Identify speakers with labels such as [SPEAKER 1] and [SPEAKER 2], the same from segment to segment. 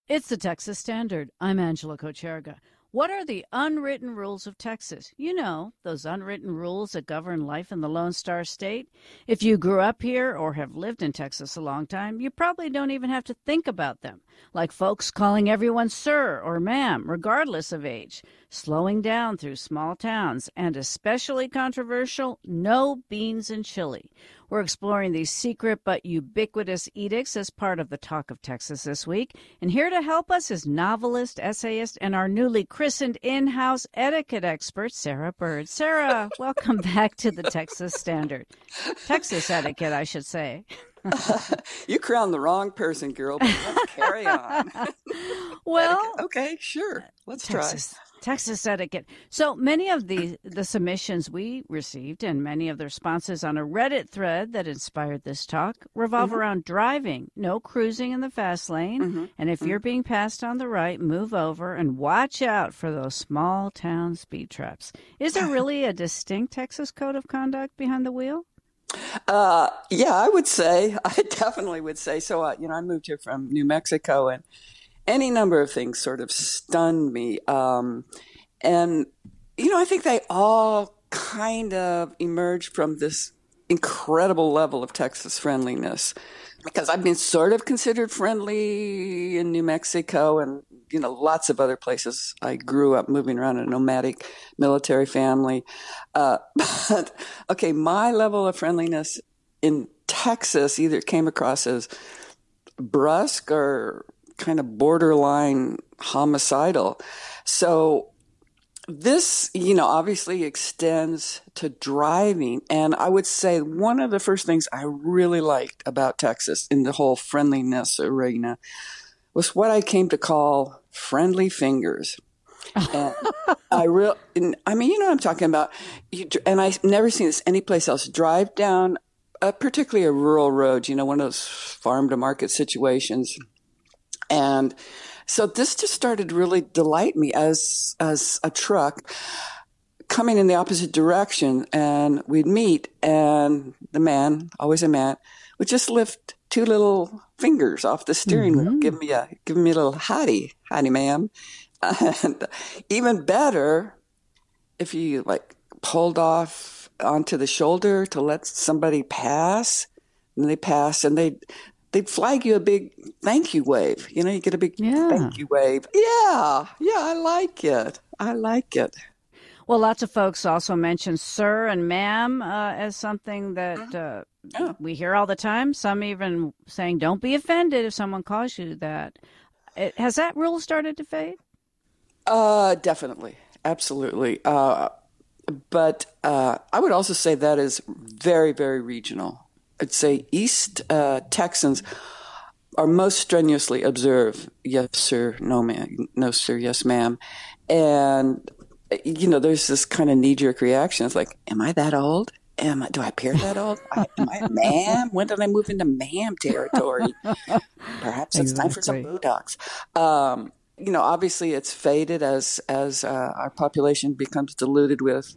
[SPEAKER 1] It's the Texas Standard. I'm Angela Kocherga. What are the unwritten rules of Texas? You know, those unwritten rules that govern life in the Lone Star State. If you grew up here or have lived in Texas a long time, you probably don't even have to think about them. Like folks calling everyone sir or ma'am, regardless of age, slowing down through small towns, and especially controversial, no beans and chili. We're exploring these secret but ubiquitous edicts as part of the Talk of Texas this week. And here to help us is novelist, essayist, and our newly christened in-house etiquette expert, Sarah Bird. Sarah, welcome back to the Texas Standard. Texas etiquette, I should say.
[SPEAKER 2] You crowned the wrong person, girl, but let's carry on.
[SPEAKER 1] Well,
[SPEAKER 2] Etiquette. Okay, sure. Let's
[SPEAKER 1] Texas etiquette. So many of the submissions we received and many of the responses on a Reddit thread that inspired this talk revolve around driving, no cruising in the fast lane. And if you're being passed on the right, move over and watch out for those small town speed traps. Is there really a distinct Texas code of conduct behind the wheel?
[SPEAKER 2] Yeah, I definitely would say. So, I moved here from New Mexico, and any number of things sort of stunned me. And, I think they all kind of emerged from this incredible level of Texas friendliness, because I've been sort of considered friendly in New Mexico and, lots of other places. I grew up moving around in a nomadic military family. But, okay, my level of friendliness in Texas either came across as brusque or kind of borderline homicidal. So this, obviously extends to driving. And I would say one of the first things I really liked about Texas in the whole friendliness arena was what I came to call friendly fingers. And what I'm talking about. And I've never seen this anyplace else. Drive down, particularly a rural road, one of those farm to market situations. And so this just started to really delight me as a truck coming in the opposite direction, and we'd meet, and the man, always a man, would just lift two little fingers off the steering wheel, give me a little howdy, ma'am. And even better, if you pulled off onto the shoulder to let somebody pass, and they pass, and they'd flag you a big thank you wave. You get a big thank you wave. Yeah, I like it.
[SPEAKER 1] Well, lots of folks also mention sir and ma'am as something that we hear all the time. Some even saying don't be offended if someone calls you that. Has that rule started to fade?
[SPEAKER 2] Definitely. Absolutely. But I would also say that is very, very regional. I'd say East Texans are most strenuously observe yes sir, no ma'am, no sir, yes ma'am. And, there's this kind of knee-jerk reaction. It's like, am I that old? Do I appear that old? Am I a ma'am? When did I move into ma'am territory? Perhaps it's time for some Botox. Obviously it's faded as our population becomes diluted with,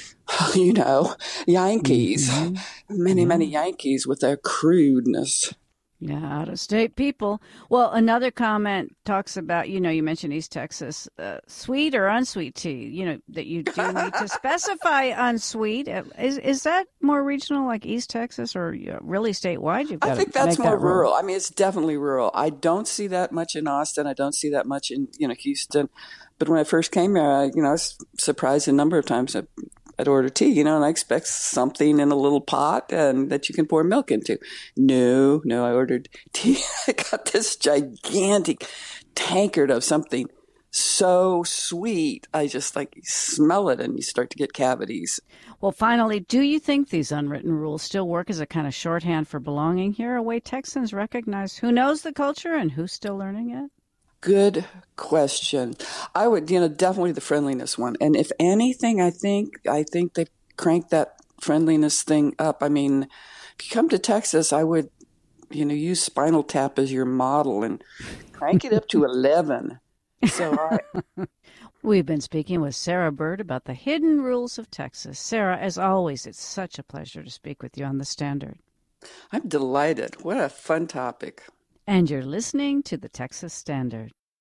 [SPEAKER 2] Yankees. Many Yankees with their crudeness.
[SPEAKER 1] Yeah, out-of-state people. Well, another comment talks about, you mentioned East Texas, sweet or unsweet tea, that you do need to specify unsweet. Is that more regional, like East Texas, or really statewide?
[SPEAKER 2] I think that's more rural. I mean, it's definitely rural. I don't see that much in Austin. I don't see that much in, Houston. But when I first came here, I was surprised a number of times I'd order tea, and I expect something in a little pot and that you can pour milk into. No, I ordered tea. I got this gigantic tankard of something so sweet. I just smell it and you start to get cavities.
[SPEAKER 1] Well, finally, do you think these unwritten rules still work as a kind of shorthand for belonging here, a way Texans recognize who knows the culture and who's still learning it?
[SPEAKER 2] Good question. I would, definitely the friendliness one. And if anything, I think they've cranked that friendliness thing up. I mean, if you come to Texas, I would, use Spinal Tap as your model and crank it up to 11. So
[SPEAKER 1] We've been speaking with Sarah Bird about the hidden rules of Texas. Sarah, as always, it's such a pleasure to speak with you on The Standard.
[SPEAKER 2] I'm delighted. What a fun topic.
[SPEAKER 1] And you're listening to the Texas Standard.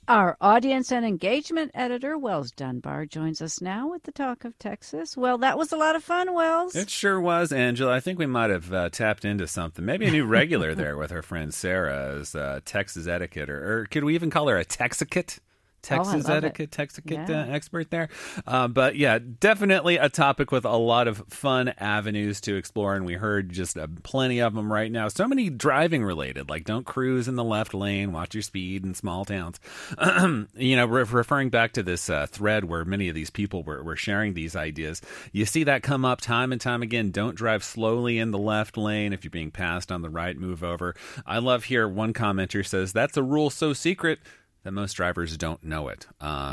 [SPEAKER 1] Our audience and engagement editor, Wells Dunbar, joins us now with the Talk of Texas. Well, that was a lot of fun, Wells.
[SPEAKER 3] It sure was, Angela. I think we might have tapped into something. Maybe a new regular there with our friend Sarah as Texas etiquette, or could we even call her a Texicate? Texas etiquette expert there. But yeah, definitely a topic with a lot of fun avenues to explore. And we heard just plenty of them right now. So many driving related, like don't cruise in the left lane, watch your speed in small towns. Referring back to this thread where many of these people were sharing these ideas, you see that come up time and time again. Don't drive slowly in the left lane. If you're being passed on the right, move over. I love here one commenter says, that's a rule so secret that most drivers don't know it.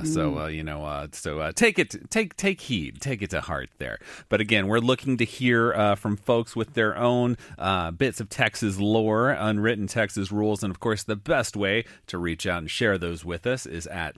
[SPEAKER 3] So take heed, take it to heart there. But again, we're looking to hear from folks with their own bits of Texas lore, unwritten Texas rules, and of course, the best way to reach out and share those with us is at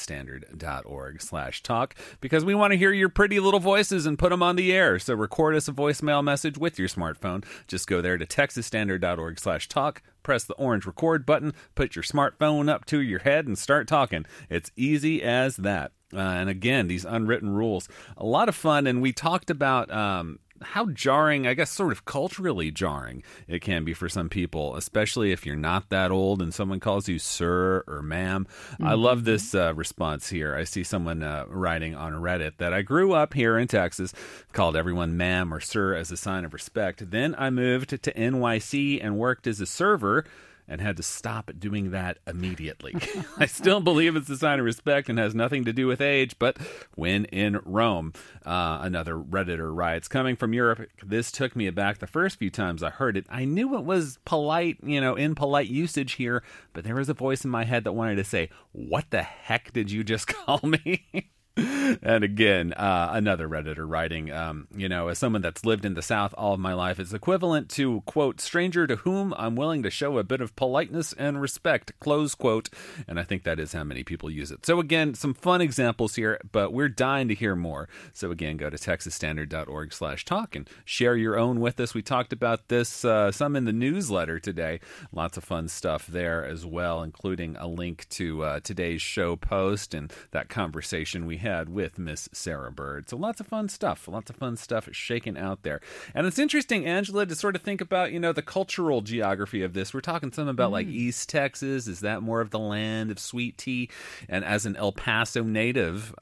[SPEAKER 3] texasstandard.org/talk, because we want to hear your pretty little voices and put them on the air. So record us a voicemail message with your smartphone. Just go there to texasstandard.org/talk. Press the orange record button, put your smartphone up to your head, and start talking. It's easy as that. And again, these unwritten rules, a lot of fun. And we talked about how jarring, I guess sort of culturally jarring it can be for some people, especially if you're not that old and someone calls you sir or ma'am. Mm-hmm. I love this response here. I see someone writing on Reddit that I grew up here in Texas, called everyone ma'am or sir as a sign of respect. Then I moved to NYC and worked as a server and had to stop doing that immediately. I still believe it's a sign of respect and has nothing to do with age, but when in Rome. Another Redditor writes, coming from Europe, this took me aback the first few times I heard it. I knew it was polite, in polite usage here, but there was a voice in my head that wanted to say, what the heck did you just call me? And again, another Redditor writing, as someone that's lived in the South all of my life, it's equivalent to, quote, stranger to whom I'm willing to show a bit of politeness and respect, close quote. And I think that is how many people use it. So again, some fun examples here, but we're dying to hear more. So again, go to texasstandard.org/talk and share your own with us. We talked about this some in the newsletter today. Lots of fun stuff there as well, including a link to today's show post and that conversation we had with Miss Sarah Bird. So lots of fun stuff shaking out there. And it's interesting, Angela, to sort of think about, the cultural geography of this. We're talking some about like East Texas. Is that more of the land of sweet tea? And as an El Paso native,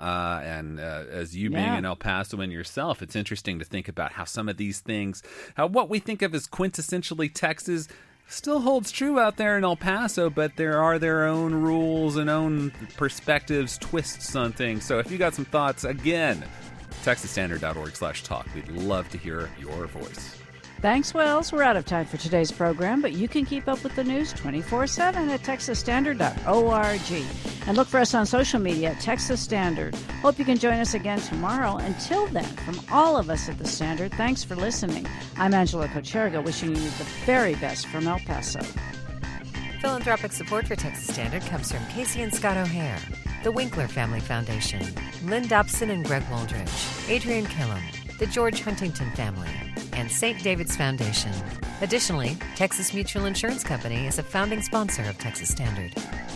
[SPEAKER 3] as you being an El Pasoan yourself, it's interesting to think about how some of these things, how what we think of as quintessentially Texas still holds true out there in El Paso, but there are their own rules and own perspectives, twists on things. So if you got some thoughts, again, texasstandard.org/talk. We'd love to hear your voice.
[SPEAKER 1] Thanks, Wells. We're out of time for today's program, but you can keep up with the news 24/7 at texasstandard.org. And look for us on social media at Texas Standard. Hope you can join us again tomorrow. Until then, from all of us at the Standard, thanks for listening. I'm Angela Kocherga, wishing you the very best from El Paso.
[SPEAKER 4] Philanthropic support for Texas Standard comes from Casey and Scott O'Hare, the Winkler Family Foundation, Lynn Dobson and Greg Waldridge, Adrian Killam, the George Huntington family, and St. David's Foundation. Additionally, Texas Mutual Insurance Company is a founding sponsor of Texas Standard.